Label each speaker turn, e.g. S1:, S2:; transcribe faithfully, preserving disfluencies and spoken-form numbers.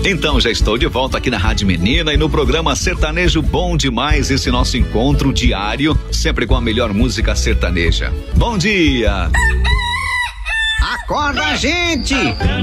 S1: Então já estou de volta aqui na Rádio Menina e no programa Sertanejo Bom Demais, esse nosso encontro diário, sempre com a melhor música sertaneja. Bom dia!
S2: Acorda, gente!